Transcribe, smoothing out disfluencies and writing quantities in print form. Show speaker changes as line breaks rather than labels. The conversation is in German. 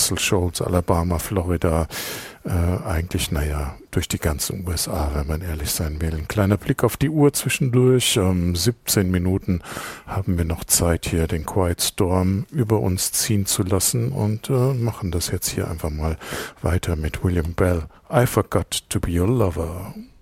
Muscle Shoals, Alabama, Florida, eigentlich, durch die ganzen USA, wenn man ehrlich sein will. Ein kleiner Blick auf die Uhr zwischendurch. 17 Minuten haben wir noch Zeit, hier den Quiet Storm über uns ziehen zu lassen und machen das jetzt hier einfach mal weiter mit William Bell. I Forgot to Be Your Lover.